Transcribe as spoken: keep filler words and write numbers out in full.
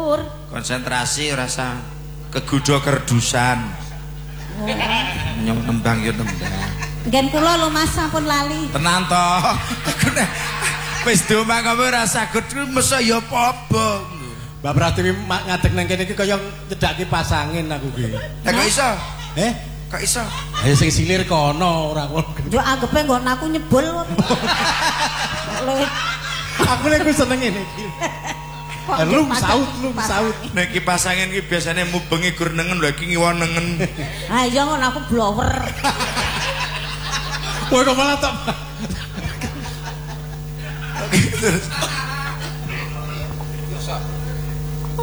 Pur. Konsentrasi rasa kegudo kerdusan. Oh. Nyong tembang yo tembang. Ngen kula lho Mas sampun lali. Tenan to. Wis domang kamu rasa saged mesa ya apa-apa. Mbak Pratiwi ngadeg nang kene iki kaya nyedaki pasangin aku ki. Lah kok iso? Eh, kok iso? Ayo sing silir kono ora kono. Yo anggepe nggon aku nyebul. Aku nek ku seneng ngene iki. Lum saut, lum saut. Nek ki pasangin ki biasane mubengi gur nengen lho iki ngiwonengen. Ha iya ngono aku blower. Kowe kok malah tak